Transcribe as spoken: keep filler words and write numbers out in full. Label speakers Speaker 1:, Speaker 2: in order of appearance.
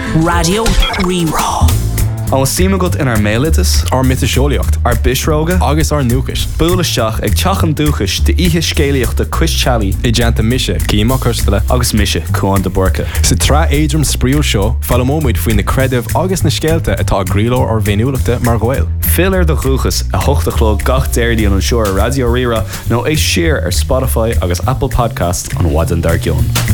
Speaker 1: Radio Rerá.
Speaker 2: An síime go in ar mélitas,
Speaker 3: ar mitaseolaíocht,
Speaker 2: ar bisróga,
Speaker 3: agus ar nuachas.
Speaker 2: Búlaisteach ag teachan dúchas de ihe scéalaíochta Chris-Chalí
Speaker 3: I dteanta mise, címa costala,
Speaker 2: agus mise chuan de borca.
Speaker 3: Sa trá éidrim spríúil seo, fallamóid faoin na creidimh agus na scéalta atá gríló ar bhéiniúlachta mar ghail.
Speaker 2: Filar de chuchas a hochtachló gach déirdí an an seoir Radio Rerá nó é siar ar Spotify agus Apple Podcast an Wadan Dar Gion.